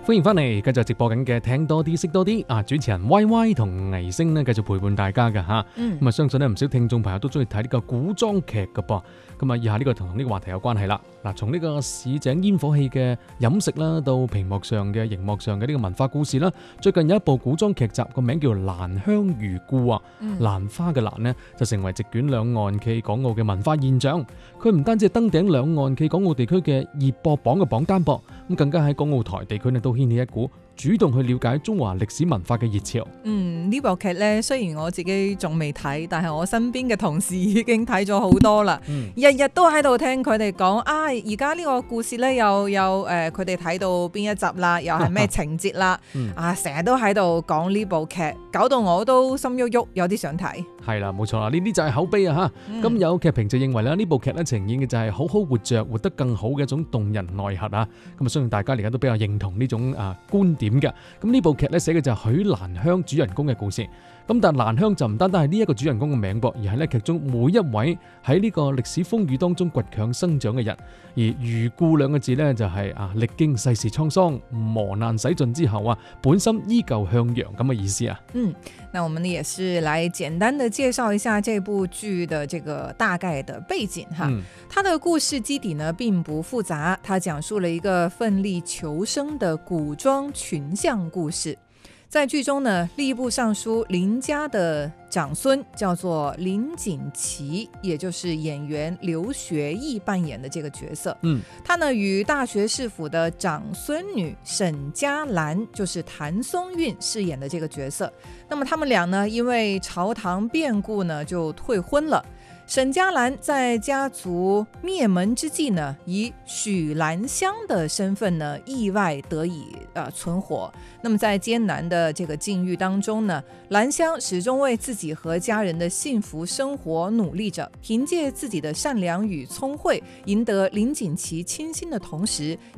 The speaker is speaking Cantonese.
歡迎翻嚟，繼續直播緊嘅聽多啲識多啲啊！主持人 Y Y 同倪星呢繼續陪伴大家嘅嚇，咁啊相信呢唔少聽眾朋友都中意睇呢個古裝劇嘅噃。咁啊以下呢個同呢個話題有關係啦。嗱，從呢個市井煙火氣嘅飲食啦，到屏幕上嘅熒幕上嘅呢個文化故事啦，最近有一部古裝劇集個名叫《蘭香如故》啊，蘭花嘅蘭呢就成為席捲兩岸暨港澳嘅文化現象。佢唔單止係登頂兩岸暨港澳地區嘅熱播榜嘅榜單噃，咁更加喺港澳台地區呢都掀起一股主動去了解中華歷史文化嘅熱潮。 呢部劇呢，雖然我自己仲未睇，但係我身邊嘅同事已經睇咗好多啦。日日都喺度聽佢哋講而家呢個故事呢，又有佢哋睇到邊一集啦，又係咩情節啦。成日都喺度講呢部劇，搞到我都心喐喐，有啲想睇。 係啦，冇錯啦，呢啲就係口碑啊嚇。咁有劇評就認為咧，呢部劇咧呈現嘅就係好好活着，活得更好嘅一種動人內核啊。咁啊，相信大家而家都比較認同呢種觀點嘅。咁呢部劇咧寫嘅就係許蘭香主人公嘅故事。咁但係蘭香就唔單單係呢一個主人公嘅名噃，而係咧劇中每一位喺呢個歷史風雨當中倔強生長嘅人。而如故兩個字咧就係歷經世事滄桑、磨難洗盡之後本心依舊向陽咁嘅意思啊。 那我們也是來簡單的介紹一下這部劇的這個大概的背景哈。它的故事基底呢並不複雜，它講述了一個奮力求生的古裝群像故事。在劇中呢，吏部尚書林家的長孫叫做林錦旗，也就是演員劉學義扮演的這個角色。他呢與大學士府的長孫女沈嘉蘭，就是譚松韻飾演的這個角色。那麼他們倆呢，因為朝堂變故呢，就退婚了。沈嘉蘭在家族滅門之際呢，以許蘭香的身份呢，意外得以存活。那麼在艱難的這個境遇當中呢，蘭香始終為自己和家人的幸福生活努力着，憑借自己的善良與聰慧，贏得林錦旗傾心的同時，